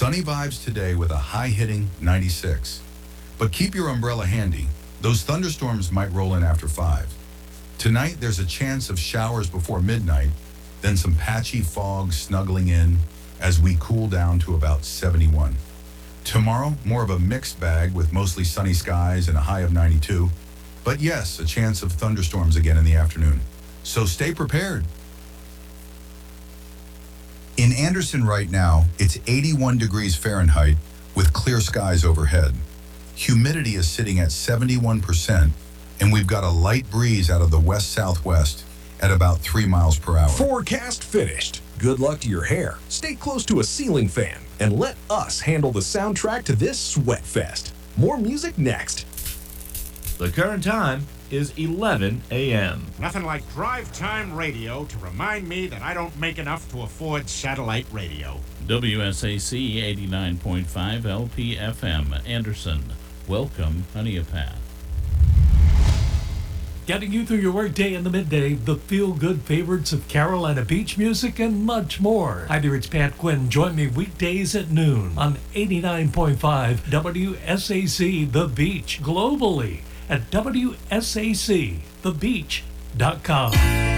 Sunny vibes today with a high-hitting 96. But keep your umbrella handy. Those thunderstorms might roll in after 5. Tonight, there's a chance of showers before midnight, then some patchy fog snuggling in as we cool down to about 71. Tomorrow, more of a mixed bag with mostly sunny skies and a high of 92. But yes, a chance of thunderstorms again in the afternoon. So stay prepared. In Anderson right now, it's 81 degrees Fahrenheit with clear skies overhead. Humidity is sitting at 71%, and we've got a light breeze out of the west-southwest at about 3 miles per hour. Forecast finished. Good luck to your hair. Stay close to a ceiling fan and let us handle the soundtrack to this sweat fest. More music next. The current time is 11 a.m. Nothing like drive time radio to remind me that I don't make enough to afford satellite radio. WSAC 89.5 LPFM, Anderson. Welcome, Honeypath. Getting you through your workday in the midday, the feel-good favorites of Carolina beach music, and much more. Hi there, it's Pat Quinn. Join me weekdays at noon on 89.5 WSAC The Beach, globally at WSACThebeach.com.